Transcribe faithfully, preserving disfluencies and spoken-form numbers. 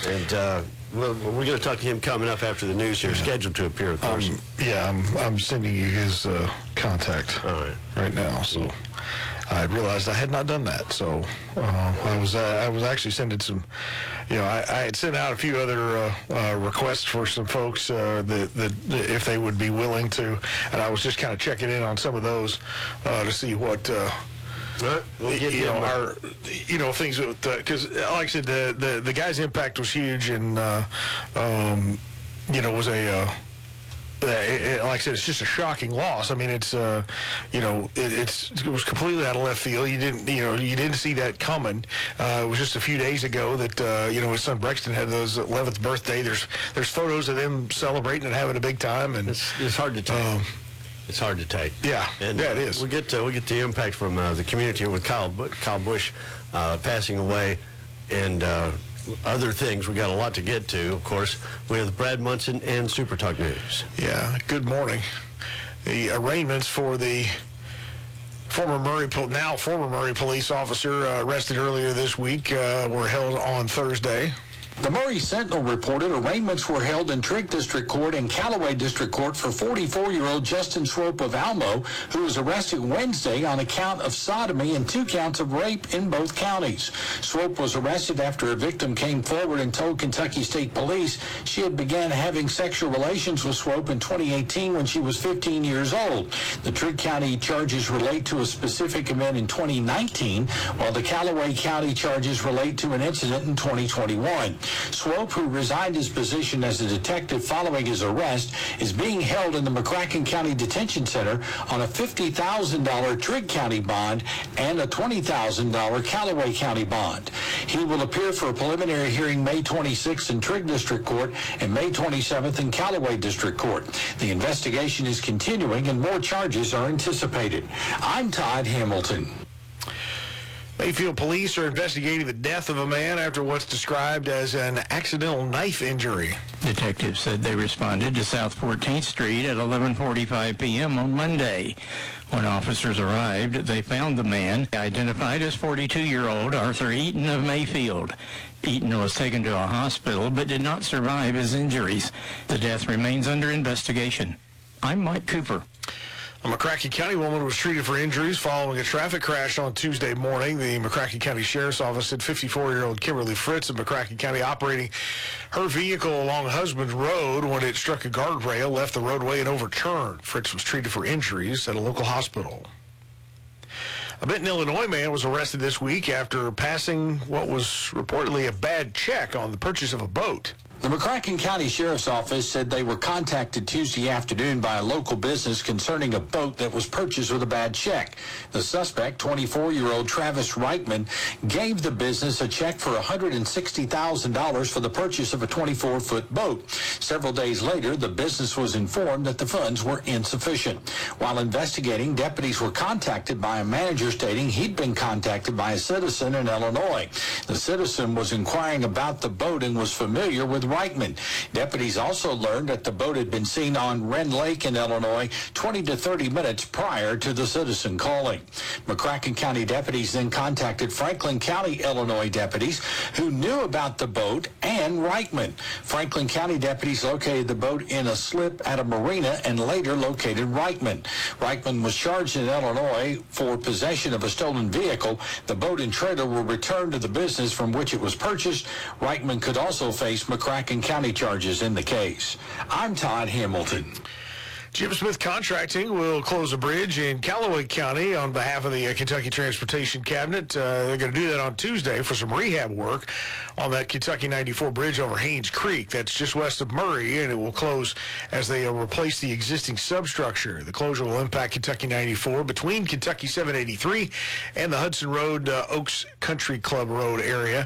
And uh, well, we're going to talk to him coming up after the news here, yeah. scheduled to appear, of course. Um, yeah, I'm, I'm sending you his uh, contact All right. right now. So I realized I had not done that. So uh, I was uh, I was actually sending some, you know, I, I had sent out a few other uh, uh, requests for some folks uh, that, that, that if they would be willing to, and I was just kind of checking in on some of those uh, to see what. Uh, Right. We'll get you know, our, you know, things because, uh, like I said, the, the the guy's impact was huge, and uh, um, you know, was a uh, it, it, like I said, it's just a shocking loss. I mean, it's uh, you know, it, it's it was completely out of left field. You didn't, you know, you didn't see that coming. Uh, it was just a few days ago that uh, you know his son Brexton had his eleventh birthday. There's there's photos of them celebrating and having a big time, and it's, it's hard to tell. Um, It's hard to take. Yeah, and, yeah, it uh, is. We get to, we get the impact from uh, the community here with Kyle, Kyle Busch uh, passing away, and uh, other things. We got a lot to get to, of course, with Brad Munson and Super Talk News. Yeah. Good morning. The arraignments for the former Murray, now former Murray police officer uh, arrested earlier this week uh, were held on Thursday. The Murray Sentinel reported arraignments were held in Trigg District Court and Callaway District Court for forty-four-year-old Justin Swope of Almo, who was arrested Wednesday on a count of sodomy and two counts of rape in both counties. Swope was arrested after a victim came forward and told Kentucky State Police she had began having sexual relations with Swope in twenty eighteen when she was fifteen years old. The Trigg County charges relate to a specific event in twenty nineteen, while the Callaway County charges relate to an incident in twenty twenty-one. Swope, who resigned his position as a detective following his arrest, is being held in the McCracken County Detention Center on a fifty thousand dollars Trigg County bond and a twenty thousand dollars Callaway County bond. He will appear for a preliminary hearing May twenty-sixth in Trigg District Court and May twenty-seventh in Callaway District Court. The investigation is continuing and more charges are anticipated. I'm Todd Hamilton. Mayfield police are investigating the death of a man after what's described as an accidental knife injury. Detectives said they responded to South fourteenth Street at eleven forty-five p.m. on Monday. When officers arrived, they found the man, identified as forty-two-year-old Arthur Eaton of Mayfield. Eaton was taken to a hospital but did not survive his injuries. The death remains under investigation. I'm Mike Cooper. A McCracken County woman was treated for injuries following a traffic crash on Tuesday morning. The McCracken County Sheriff's Office said fifty-four-year-old Kimberly Fritz of McCracken County operating her vehicle along Husband Road when it struck a guardrail, left the roadway, and overturned. Fritz was treated for injuries at a local hospital. A Benton, Illinois man was arrested this week after passing what was reportedly a bad check on the purchase of a boat. The McCracken County Sheriff's Office said they were contacted Tuesday afternoon by a local business concerning a boat that was purchased with a bad check. The suspect, twenty-four-year-old Travis Reichman, gave the business a check for one hundred sixty thousand dollars for the purchase of a twenty-four-foot boat. Several days later, the business was informed that the funds were insufficient. While investigating, deputies were contacted by a manager stating he'd been contacted by a citizen in Illinois. The citizen was inquiring about the boat and was familiar with Reichman. Deputies also learned that the boat had been seen on Wren Lake in Illinois twenty to thirty minutes prior to the citizen calling. McCracken County deputies then contacted Franklin County, Illinois deputies who knew about the boat and Reichman. Franklin County deputies located the boat in a slip at a marina and later located Reichman. Reichman was charged in Illinois for possession of a stolen vehicle. The boat and trailer were returned to the business from which it was purchased. Reichman could also face McCracken County charges in the case. I'm Todd Hamilton. Jim Smith Contracting will close a bridge in Callaway County on behalf of the uh, Kentucky Transportation Cabinet. Uh, they're going to do that on Tuesday for some rehab work on that Kentucky ninety-four bridge over Haynes Creek. That's just west of Murray, and it will close as they uh, replace the existing substructure. The closure will impact Kentucky ninety-four between Kentucky seven eighty-three and the Hudson Road uh, Oaks Country Club Road area.